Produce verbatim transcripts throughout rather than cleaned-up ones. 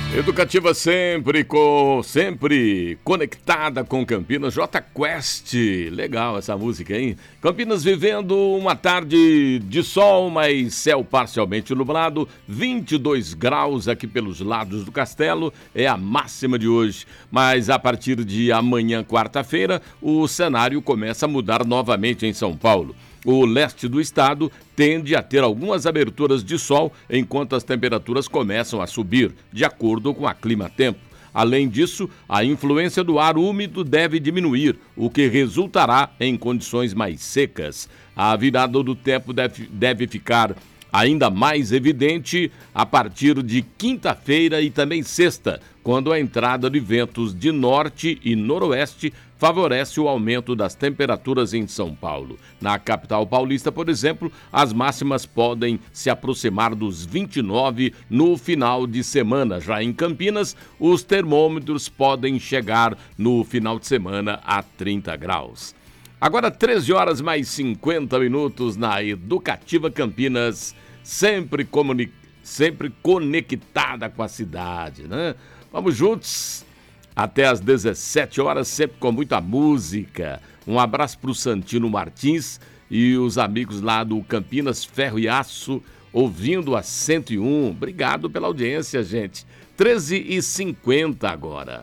Educativa sempre, com, sempre conectada com Campinas. J Quest, legal essa música, hein? Campinas vivendo uma tarde de sol, mas céu parcialmente nublado, vinte e dois graus aqui pelos lados do castelo, é a máxima de hoje. Mas a partir de amanhã, quarta-feira, o cenário começa a mudar novamente em São Paulo. O leste do estado tende a ter algumas aberturas de sol, enquanto as temperaturas começam a subir, de acordo com a Climatempo. Além disso, a influência do ar úmido deve diminuir, o que resultará em condições mais secas. A virada do tempo deve, deve ficar ainda mais evidente a partir de quinta-feira e também sexta, quando a entrada de ventos de norte e noroeste favorece o aumento das temperaturas em São Paulo. Na capital paulista, por exemplo, as máximas podem se aproximar dos vinte e nove no final de semana. Já em Campinas, os termômetros podem chegar no final de semana a trinta graus. Agora, treze horas mais cinquenta minutos na Educativa Campinas, sempre, comuni... sempre conectada com a cidade, né? Vamos juntos até às dezessete horas, sempre com muita música. Um abraço para o Santino Martins e os amigos lá do Campinas Ferro e Aço, ouvindo a cento e um. Obrigado pela audiência, gente. treze e cinquenta agora.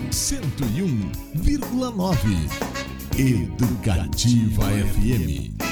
cento e um vírgula nove Educativa F M.